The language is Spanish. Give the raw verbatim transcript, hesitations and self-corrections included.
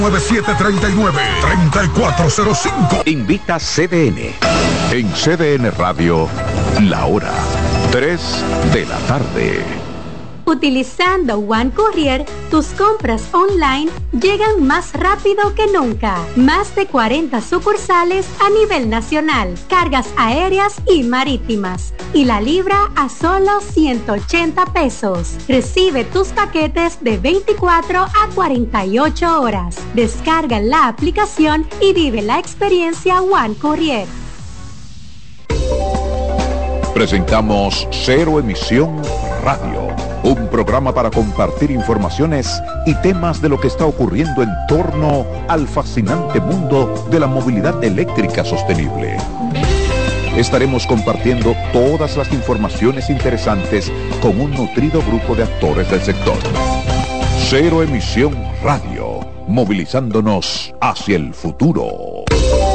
nueve siete tres nueve, tres cuatro cero cinco. Invita C D N. En C D N Radio, la hora tres de la tarde. Utilizando One Courier, tus compras online llegan más rápido que nunca. Más de cuarenta sucursales a nivel nacional, cargas aéreas y marítimas. Y la libra a solo ciento ochenta pesos. Recibe tus paquetes de veinticuatro a cuarenta y ocho horas. Descarga la aplicación y vive la experiencia One Courier. Presentamos Cero Emisión Radio, un programa para compartir informaciones y temas de lo que está ocurriendo en torno al fascinante mundo de la movilidad eléctrica sostenible. Estaremos compartiendo todas las informaciones interesantes con un nutrido grupo de actores del sector. Cero Emisión Radio, movilizándonos hacia el futuro.